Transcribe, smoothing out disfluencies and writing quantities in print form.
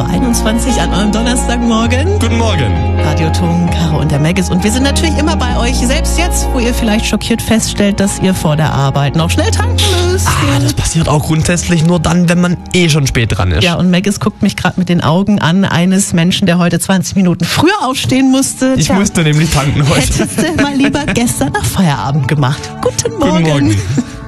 8:21 an eurem Donnerstagmorgen. Guten Morgen. Radio Ton, Caro und der Maggis. Und wir sind natürlich immer bei euch, selbst jetzt, wo ihr vielleicht schockiert feststellt, dass ihr vor der Arbeit noch schnell tanken müsst. Das passiert auch grundsätzlich nur dann, wenn man schon spät dran ist. Ja, und Maggis guckt mich gerade mit den Augen an, eines Menschen, der heute 20 Minuten früher aufstehen musste. Ich musste nämlich tanken heute. Hättest du mal lieber gestern nach Feierabend gemacht. Guten Morgen. Guten Morgen.